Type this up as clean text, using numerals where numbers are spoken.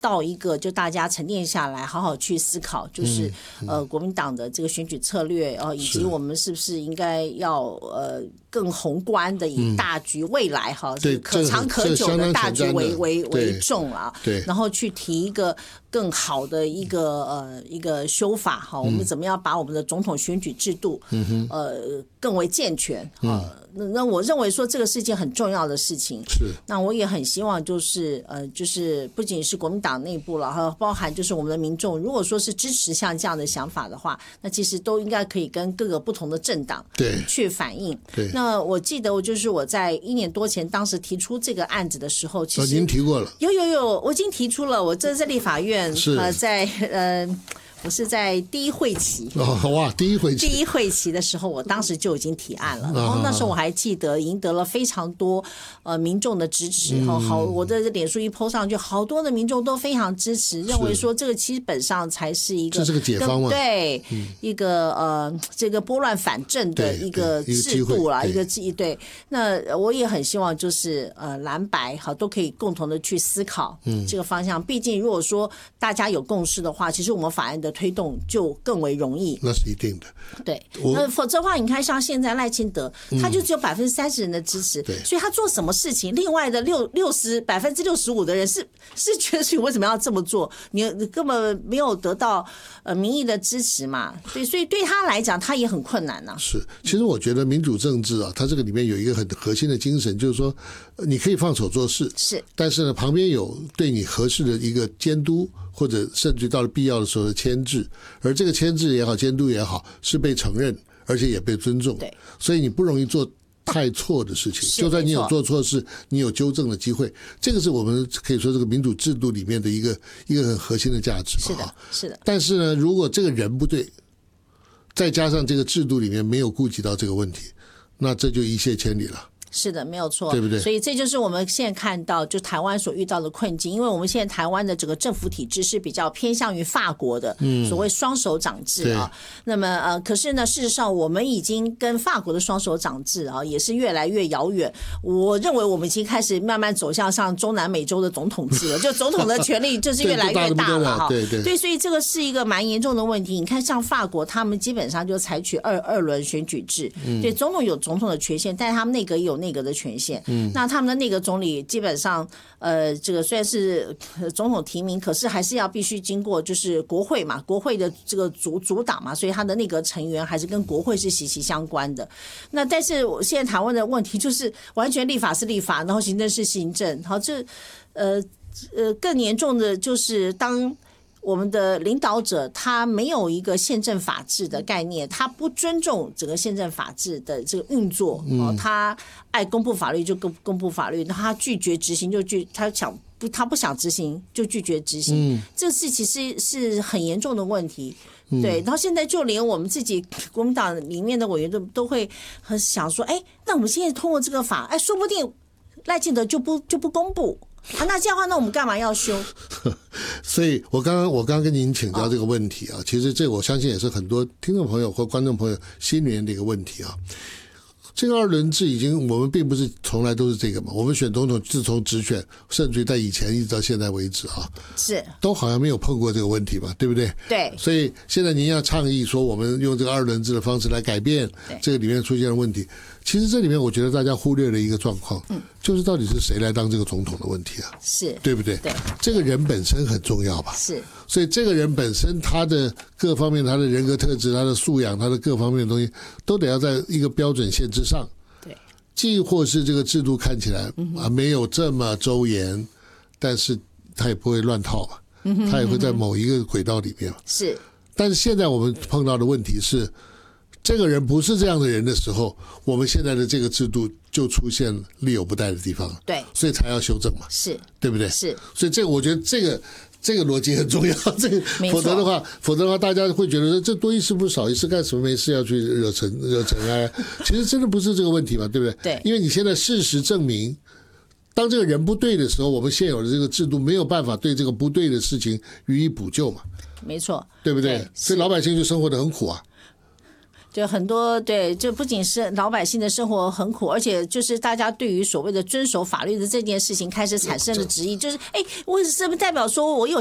到一个就大家沉淀下来，好好去思考，就是国民党的这个选举策略以及我们是不是应该要更宏观的以大局未来这个可长可久的大局为重啊， 对， 然后去提一个更好的一个修法我们怎么样把我们的总统选举制度更为健全那我认为说这个是一件很重要的事情。 是， 那我也很希望就是不仅是国民党内部了，还包含就是我们的民众，如果说是支持像这样的想法的话，那其实都应该可以跟各个不同的政党去反映。 对， 那我记得我在1年多前当时提出这个案子的时候，其实您提过了， 有，我已经提出了，我这在立法院我是在第一会期第一会期的时候，我当时就已经提案了，然后那时候我还记得赢得了非常多民众的支持我的脸书一 po 上去，好多的民众都非常支持，认为说这个基本上才是一个这是个解方嘛， 对，一个这个拨乱反正的一个制度啦，一个对。那我也很希望就是蓝白都可以共同的去思考这个方向，毕竟如果说大家有共识的话，其实我们法案的推动就更为容易。 那是一定的。 对，那否则的话，你看像现在赖清德，他就只有30%人的支持，所以他做什么事情，另外的65%的人是觉得为什么要这么做？你根本没有得到民意的支持嘛，对，所以对他来讲，他也很困难呐。 是，其实我觉得民主政治它这个里面有一个很核心的精神，就是说你可以放手做事， 是， 但是呢，旁边有对你合适的一个监督，或者甚至到了必要的时候的牵制，而这个牵制也好，监督也好，是被承认，而且也被尊重。 对， 所以你不容易做太错的事情，就算你有做错事，你有纠正的机会，这个是我们可以说这个民主制度里面的一个很核心的价值嘛。 是的。但是呢，如果这个人不对，再加上这个制度里面没有顾及到这个问题，那这就一泻千里了。 是的，没有错， 对不对？ 所以这就是我们现在看到就台湾所遇到的困境，因为我们现在台湾的整个政府体制是比较偏向于法国的所谓双手掌制啊。那么可是呢，事实上我们已经跟法国的双手掌制也是越来越遥远。我认为我们已经开始慢慢走向像中南美洲的总统制了，就总统的权力就是越来越大了对，所以这个是一个蛮严重的问题。你看像法国，他们基本上就采取二轮选举制，对，总统有总统的权限，但是他们内阁也有内阁的权限。那他们的内阁总理基本上这个虽然是总统提名，可是还是要必须经过就是国会嘛，国会的这个主党嘛，所以他的内阁成员还是跟国会是息息相关的。那但是现在台湾的问题就是完全立法是立法，然后行政是行政，好，这更严重的就是当我们的领导者他没有一个宪政法治的概念，他不尊重整个宪政法治的这个运作，他爱公布法律就公布法律，他拒绝执行他不想执行就拒绝执行，这事其实是很严重的问题。对，然后现在就连我们自己国民党里面的委员都会很想说，那我们现在通过这个法，说不定赖清德就不公布。那这样的话，那我们干嘛要修？ 所以我刚刚跟您请教这个问题其实这我相信也是很多听众朋友或观众朋友心里面的一个问题这个2轮制我们并不是从来都是这个嘛，我们选总统自从直选，甚至于在以前一直到现在为止是都好像没有碰过这个问题嘛，对不对？ 对。 所以现在您要倡议说我们用这个2轮制的方式来改变这个里面出现的问题，其实这里面我觉得大家忽略了一个状况，就是到底是谁来当这个总统的问题是对不对？ 对， 这个人本身很重要吧？ 是。 所以这个人本身他的各方面，他的人格特质，他的素养，他的各方面的东西，都得要在一个标准线之上。 对， 既或是这个制度看起来没有这么周延，但是他也不会乱套嘛，他也会在某一个轨道里面。 是。 但是现在我们碰到的问题是，这个人不是这样的人的时候，我们现在的这个制度就出现力有不逮的地方。 对， 所以才要修正嘛， 是， 对不对？ 是。所以我觉得这个逻辑很重要，否则的话，大家会觉得这多一事不如少一事，干什么没事要去惹尘埃？其实真的不是这个问题嘛，对不对？ 对， 因为你现在事实证明，当这个人不对的时候，我们现有的这个制度没有办法对这个不对的事情予以补救嘛， 没错， 对不对？所以老百姓就生活得很苦就很多对，就不仅是老百姓的生活很苦，而且就是大家对于所谓的遵守法律的这件事情开始产生了质疑，就是为什么代表说我有